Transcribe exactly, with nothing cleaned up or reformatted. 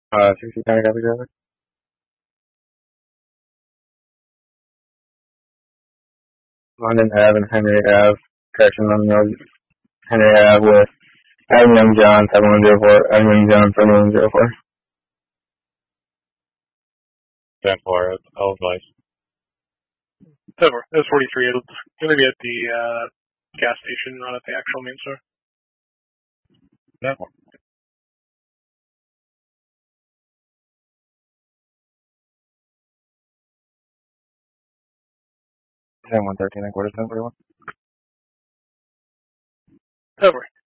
Uh, sixty County copy driver. London Ave and Henry Ave. Correction, London Road, Henry Ave with Adam Young John, seven one zero four, Adam Young John, seven one zero four. ten four, I'll advise. ten four, that's forty-three. It's going to be at the uh, gas station, not at the actual main store. ten four. ten one thirteen and quarter, ten forty one. ten four.